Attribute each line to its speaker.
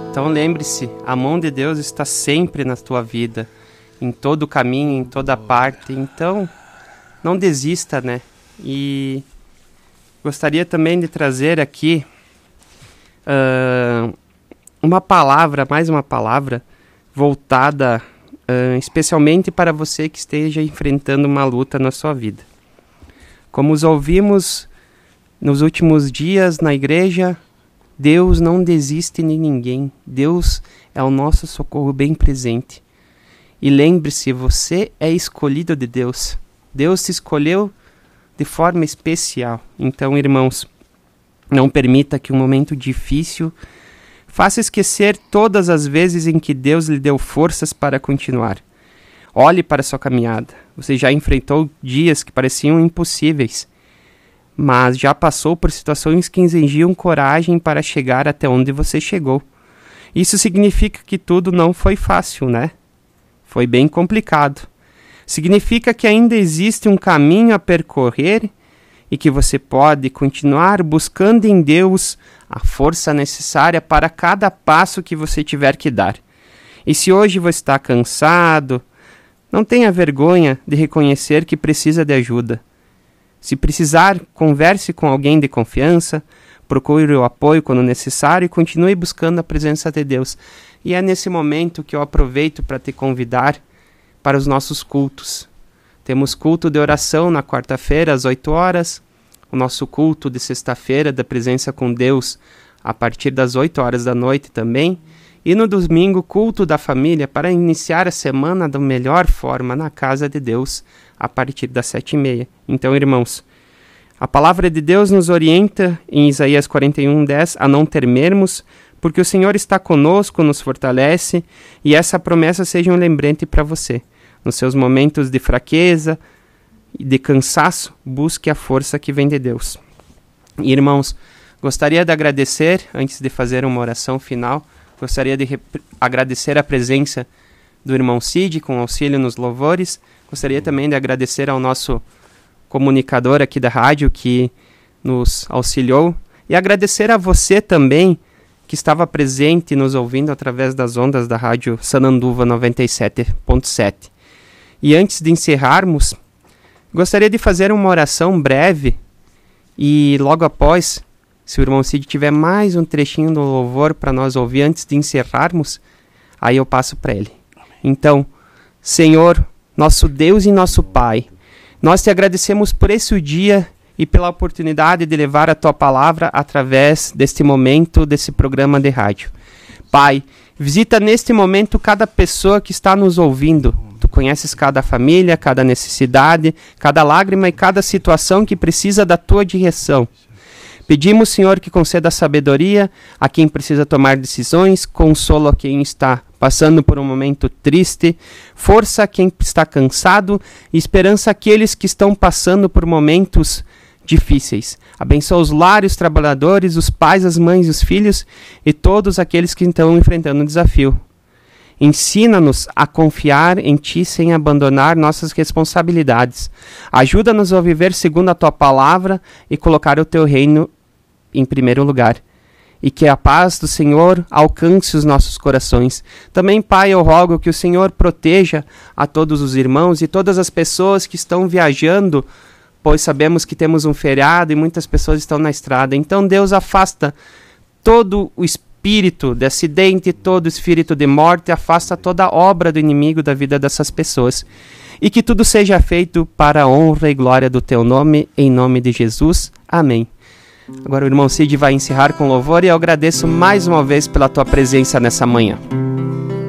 Speaker 1: Então lembre-se, a mão de Deus está sempre na tua vida, em todo o caminho, em toda parte. Então, não desista, né? E gostaria também de trazer aqui mais uma palavra voltada especialmente para você que esteja enfrentando uma luta na sua vida. Como os ouvimos nos últimos dias na igreja, Deus não desiste de ninguém. Deus é o nosso socorro bem presente. E lembre-se, você é escolhido de Deus. Deus te escolheu de forma especial. Então, irmãos, não permita que um momento difícil faça esquecer todas as vezes em que Deus lhe deu forças para continuar. Olhe para a sua caminhada. Você já enfrentou dias que pareciam impossíveis, mas já passou por situações que exigiam coragem para chegar até onde você chegou. Isso significa que tudo não foi fácil, né? Foi bem complicado. Significa que ainda existe um caminho a percorrer e que você pode continuar buscando em Deus a força necessária para cada passo que você tiver que dar. E se hoje você está cansado, não tenha vergonha de reconhecer que precisa de ajuda. Se precisar, converse com alguém de confiança, procure o apoio quando necessário e continue buscando a presença de Deus. E é nesse momento que eu aproveito para te convidar para os nossos cultos. Temos culto de oração na quarta-feira às 8 horas, o nosso culto de sexta-feira da presença com Deus a partir das 8 horas da noite também, e no domingo culto da família para iniciar a semana da melhor forma na casa de Deus a partir das 7h30. Então, irmãos, a palavra de Deus nos orienta em Isaías 41:10 a não temermos, porque o Senhor está conosco, nos fortalece, e essa promessa seja um lembrete para você. Nos seus momentos de fraqueza e de cansaço, busque a força que vem de Deus. E, irmãos, gostaria de agradecer, antes de fazer uma oração final, gostaria de agradecer a presença do irmão Cid com auxílio nos louvores. Gostaria também de agradecer ao nosso comunicador aqui da rádio que nos auxiliou. E agradecer a você também que estava presente nos ouvindo através das ondas da rádio Sananduva 97.7. E antes de encerrarmos, gostaria de fazer uma oração breve e logo após, se o irmão Cid tiver mais um trechinho do louvor para nós ouvir antes de encerrarmos, aí eu passo para ele. Então, Senhor, nosso Deus e nosso Pai, nós te agradecemos por esse dia e pela oportunidade de levar a tua palavra através deste momento, desse programa de rádio. Pai, visita neste momento cada pessoa que está nos ouvindo. Tu conheces cada família, cada necessidade, cada lágrima e cada situação que precisa da tua direção. Pedimos, Senhor, que conceda sabedoria a quem precisa tomar decisões, consolo a quem está passando por um momento triste, força a quem está cansado e esperança àqueles que estão passando por momentos difíceis. Abençoa os lares, os trabalhadores, os pais, as mães, os filhos e todos aqueles que estão enfrentando um desafio. Ensina-nos a confiar em Ti sem abandonar nossas responsabilidades. Ajuda-nos a viver segundo a Tua palavra e colocar o Teu reino em primeiro lugar. E que a paz do Senhor alcance os nossos corações. Também, Pai, eu rogo que o Senhor proteja a todos os irmãos e todas as pessoas que estão viajando, pois sabemos que temos um feriado e muitas pessoas estão na estrada. Então, Deus, afasta todo o espírito de acidente, todo o espírito de morte, afasta toda a obra do inimigo da vida dessas pessoas. E que tudo seja feito para a honra e glória do Teu nome, em nome de Jesus. Amém. Agora o irmão Cid vai encerrar com louvor e eu agradeço mais uma vez pela tua presença nessa manhã.